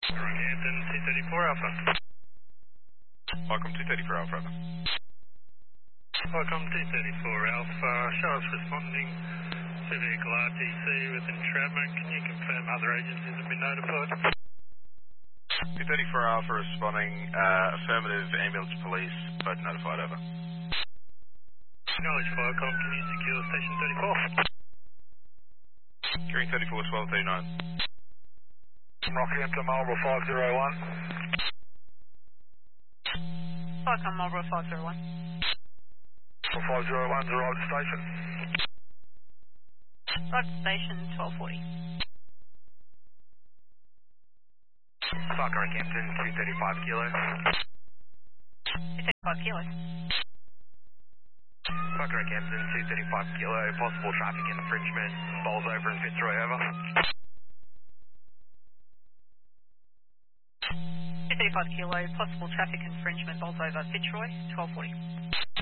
Rockhampton, 234 Alpha. Welcome to 34 Alpha. Welcome, 234 Alpha. Show us responding to vehicle RTC with entrapment. Can you confirm other agencies have been notified? 234 Alpha responding, affirmative, ambulance, police, both notified, over. Knowledge Firecom, can you secure station 34? Securing 34, 1239. Rockhampton, Marlborough 501. Welcome, Marlborough 501. 501's arrived at station. Right to station 1240. Fuck Rockhampton, 235 Kilo. 235 kilos. Fuck Rockhampton, 235 Kilo. Possible traffic infringement. Bowls over in Fitzroy, over. 235 kilo, possible traffic infringement, Bolts over, Fitzroy, 1240.